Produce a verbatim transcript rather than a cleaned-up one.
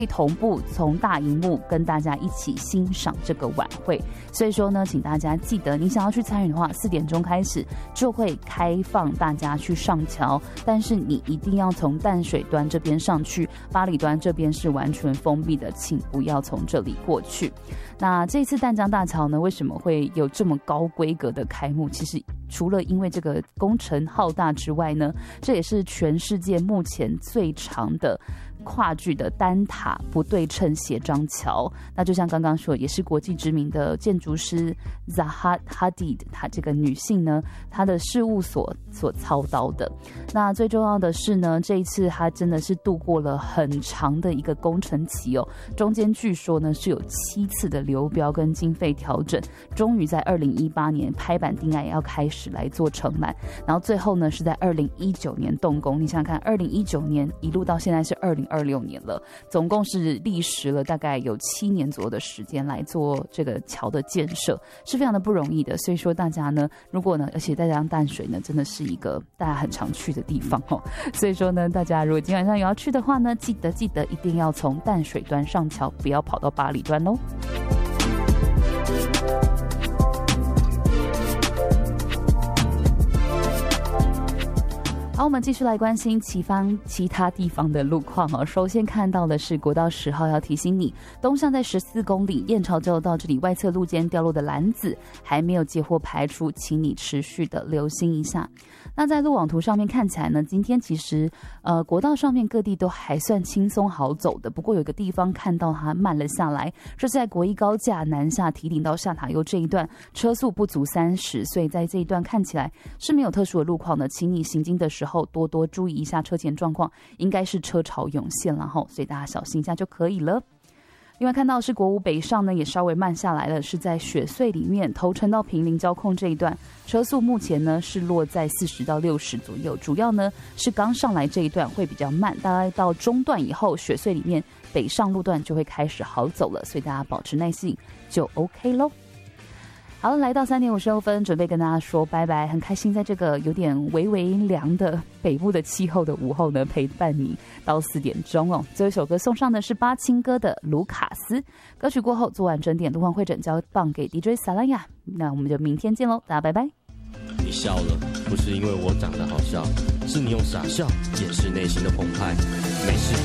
同步从大荧幕跟大家一起欣赏这个晚会。所以说呢，请大家记得，你想要去参与的话，四点钟开始就会开放大家去上桥，但是你一定要从淡水端这边上去，八里端这边是完全封闭的，请不要从这里过去。那这次淡江大桥呢，为什么会有这么高规格的开幕？其实除了因为这个工程浩大之外呢，这也是全世界目前最长的跨距的单塔不对称斜张桥。那就像刚刚说，也是国际知名的建筑师 Zaha Hadid 她这个女性呢，她的事务所所操刀的。那最重要的是呢，这一次她真的是度过了很长的一个工程期哦，中间据说呢是有七次的流标跟经费调整，终于在二零一八年拍板定案要开始来做承揽，然后最后呢是在二零一九年动工。你想想看，二零一九年一路到现在是二零二六年了，总共是历时了大概有七年左右的时间来做这个桥的建设，是非常的不容易的。所以说大家呢，如果呢，而且再加上淡水呢，真的是一个大家很常去的地方哦。所以说呢，大家如果今晚上有要去的话呢，记得记得一定要从淡水端上桥，不要跑到八里端喽。好，我们继续来关心其方其他地方的路况哦。首先看到的是国道十号，要提醒你，东向在十四公里燕巢交流道这里外侧路肩掉落的篮子还没有接获排除，请你持续的留心一下。那在路网图上面看起来呢，今天其实呃国道上面各地都还算轻松好走的，不过有个地方看到它慢了下来，这是在国一高架南下提顶到下塔悠这一段，车速不足三十，所以在这一段看起来是没有特殊的路况的，请你行经的时候多多注意一下车前状况，应该是车潮涌现了齁，所以大家小心一下就可以了。另外看到是国五北上呢，也稍微慢下来了，是在雪隧里面头城到平林交控这一段，车速目前呢是落在四十到六十左右，主要呢是刚上来这一段会比较慢，大概到中段以后，雪隧里面北上路段就会开始好走了，所以大家保持耐性就 OK 咯。好了，来到三点五十六分，准备跟大家说拜拜。很开心在这个有点微微凉的北部的气候的午后呢，陪伴你到四点钟哦。最后一首歌送上的是巴青哥的《卢卡斯》，歌曲过后做完整点，路况会诊交棒给 D J 萨拉雅。那我们就明天见喽，大家拜拜。 你笑了，不是因为我长得好笑，是你用傻笑掩饰内心的澎湃。没事。